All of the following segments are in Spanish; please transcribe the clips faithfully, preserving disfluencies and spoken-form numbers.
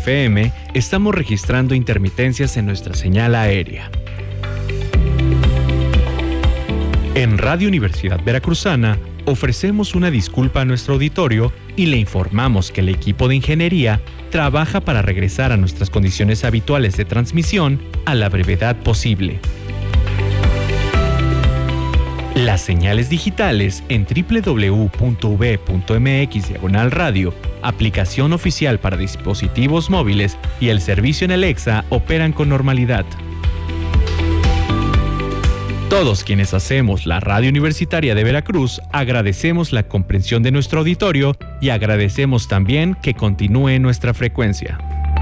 F M, estamos registrando intermitencias en nuestra señal aérea. En Radio Universidad Veracruzana, ofrecemos una disculpa a nuestro auditorio y le informamos que el equipo de ingeniería trabaja para regresar a nuestras condiciones habituales de transmisión a la brevedad posible. Las señales digitales en doble u doble u doble u punto u v punto m x diagonal radio, aplicación oficial para dispositivos móviles y el servicio en Alexa operan con normalidad. Todos quienes hacemos la Radio Universitaria de Veracruz agradecemos la comprensión de nuestro auditorio y agradecemos también que continúe nuestra frecuencia.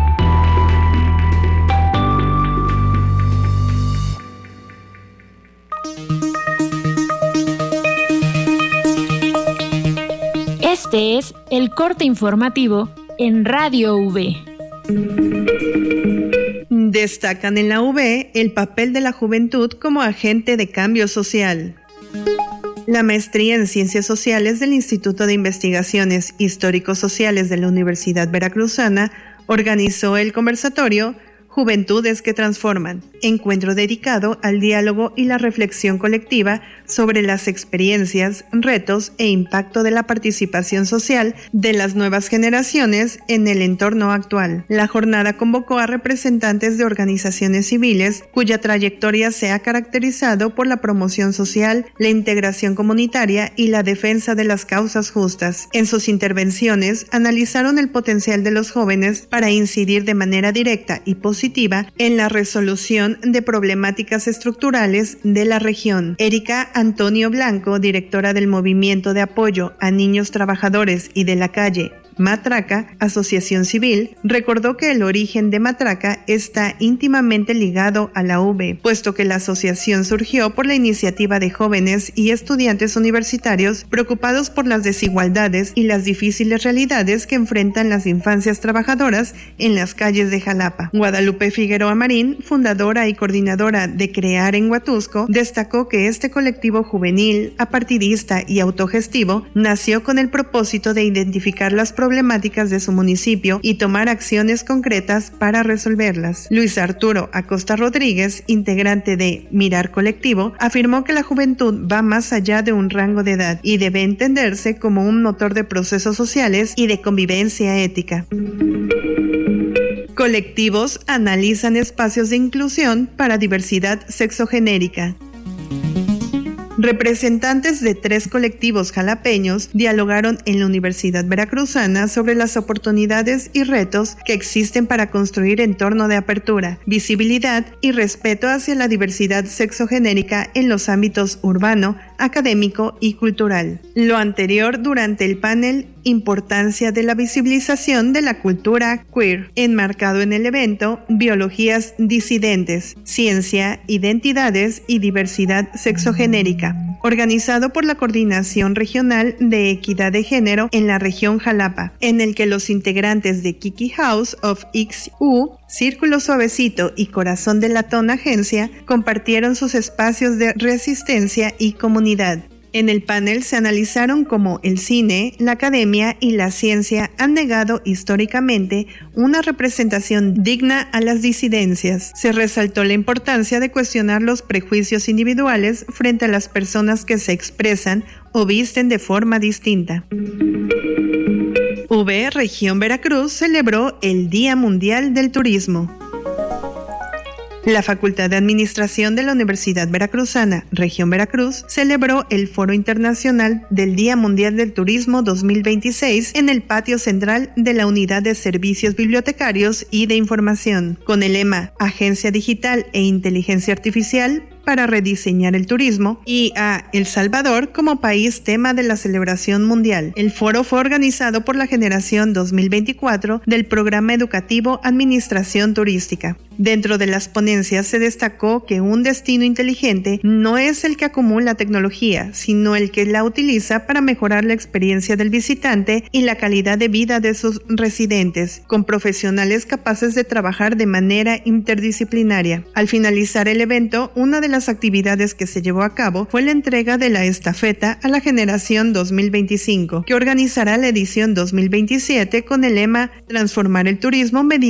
Este es el corte informativo en Radio U V. Destacan en la U V el papel de la juventud como agente de cambio social. La maestría en Ciencias Sociales del Instituto de Investigaciones Histórico-Sociales de la Universidad Veracruzana organizó el conversatorio Juventudes que Transforman, encuentro dedicado al diálogo y la reflexión colectiva sobre las experiencias, retos e impacto de la participación social de las nuevas generaciones en el entorno actual. La jornada convocó a representantes de organizaciones civiles cuya trayectoria se ha caracterizado por la promoción social, la integración comunitaria y la defensa de las causas justas. En sus intervenciones analizaron el potencial de los jóvenes para incidir de manera directa y positiva en la resolución de problemáticas estructurales de la región. Erika Antonio Blanco, directora del Movimiento de Apoyo a Niños Trabajadores y de la Calle, Matraca, asociación civil, recordó que el origen de Matraca está íntimamente ligado a la U V, puesto que la asociación surgió por la iniciativa de jóvenes y estudiantes universitarios preocupados por las desigualdades y las difíciles realidades que enfrentan las infancias trabajadoras en las calles de Jalapa. Guadalupe Figueroa Marín, fundadora y coordinadora de Crear en Huatusco, destacó que este colectivo juvenil, apartidista y autogestivo nació con el propósito de identificar las problemáticas problemáticas de su municipio y tomar acciones concretas para resolverlas. Luis Arturo Acosta Rodríguez, integrante de Mirar Colectivo, afirmó que la juventud va más allá de un rango de edad y debe entenderse como un motor de procesos sociales y de convivencia ética. Colectivos analizan espacios de inclusión para diversidad sexogenérica. Representantes de tres colectivos jalapeños dialogaron en la Universidad Veracruzana sobre las oportunidades y retos que existen para construir entorno de apertura, visibilidad y respeto hacia la diversidad sexogenérica en los ámbitos urbano, académico y cultural. Lo anterior durante el panel Importancia de la visibilización de la cultura queer, enmarcado en el evento Biologías disidentes, Ciencia, Identidades y Diversidad Sexogenérica, organizado por la Coordinación Regional de Equidad de Género en la región Jalapa, en el que los integrantes de Kiki House of X U, Círculo Suavecito y Corazón de Latón Agencia compartieron sus espacios de resistencia y comunidad. En el panel se analizaron cómo el cine, la academia y la ciencia han negado históricamente una representación digna a las disidencias. Se resaltó la importancia de cuestionar los prejuicios individuales frente a las personas que se expresan o visten de forma distinta. U V Región Veracruz celebró el Día Mundial del Turismo. La Facultad de Administración de la Universidad Veracruzana, Región Veracruz, celebró el Foro Internacional del Día Mundial del Turismo dos mil veintiséis en el patio central de la Unidad de Servicios Bibliotecarios y de Información, con el lema Agencia Digital e Inteligencia Artificial para rediseñar el turismo y a El Salvador como país tema de la celebración mundial. El foro fue organizado por la generación dos mil veinticuatro del Programa Educativo Administración Turística. Dentro de las ponencias se destacó que un destino inteligente no es el que acumula tecnología, sino el que la utiliza para mejorar la experiencia del visitante y la calidad de vida de sus residentes, con profesionales capaces de trabajar de manera interdisciplinaria. Al finalizar el evento, una de las actividades que se llevó a cabo fue la entrega de la estafeta a la generación dos mil veinticinco, que organizará la edición dos mil veintisiete con el lema Transformar el turismo mediante